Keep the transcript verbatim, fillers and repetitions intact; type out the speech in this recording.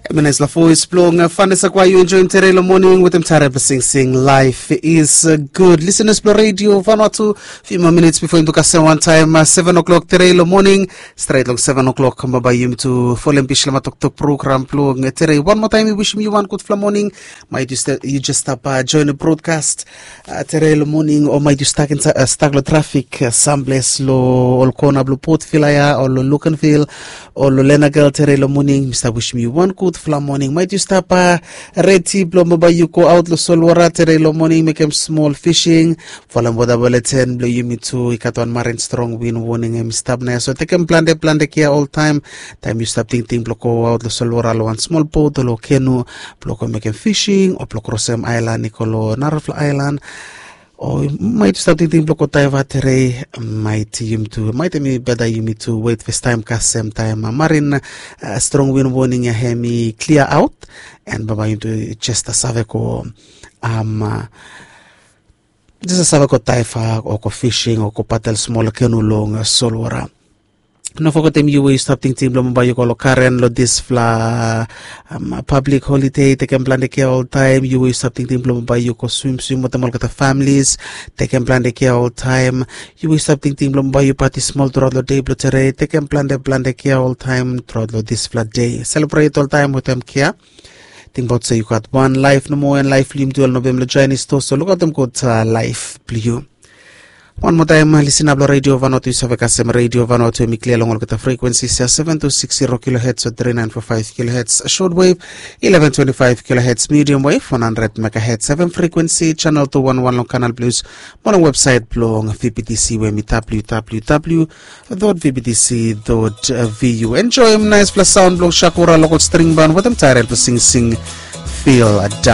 Mina is la voice blowing fun is why you enjoying today the morning with them Tarab Sing Sing. Life is uh, good. Listeners Blue Radio Vanuatu few more minutes before you can one time uh, seven o'clock today the morning straight long seven o'clock come by you to follow Bishlama Tok Tok program blowing today. One more time we wish you one good fla morning. Might you st- you just stop uh, join the broadcast uh, today the morning or might you stuck in uh, stuck the traffic uh, some place lo Olkona Blue Port Filaya or lo Lucanville or lo Lenagal today the morning. Mister wish me one good fla morning. Might you stop uh, red tea blow mabayuko out lo solwara today lo morning make them small fishing follow boda bulletin blow you me to ikatwan marine strong wind warning em stop na so take em plan de plan de kia all time time you stop think think blow go out lo solwara lo one small boat lo canoe blow go make em fishing or blow cross em island nikolo Narafla Island. Or might start thinking block of time today, might you to might me better you me to wait for time cast same time a marine uh, strong wind warning ya hear me clear out and baba you to just a saveko um uh, just a saveko taifa or ko fishing or ko paddle small canoe long uh, solwara. No forget them you will stop thinking blow by you call Karen lo this fla um, public holiday they can plan the care all time you will stop thinking blow by you call swim swim with them all the families they can plan the care all time you will stop thinking blow by you party small throughout the day blow today they can plan the plan the care all time throughout this flat day celebrate all time with them care. Think about say you got one life no more and life lim dual November Chinese to so look at them good uh, life blue. One more time, listen up Radio Vanuatu, Savakasem Radio Vanuatu, mi clear along with the frequency seven two six zero kilohertz or three nine four five kilohertz, shortwave, eleven twenty-five kilohertz, medium wave, one hundred megahertz, seven frequency, channel two one one long canal blues, one website blog, V B T C, where me w w w dot v b t c dot v u. Enjoy him nice plus sound blog, Shakura, local string band, with them tired to sing, sing, feel a